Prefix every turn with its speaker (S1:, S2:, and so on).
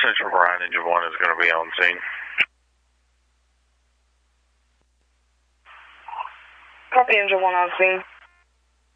S1: Central Bryan, Engine 1 is going to be on scene.
S2: Copy, Engine 1 on scene.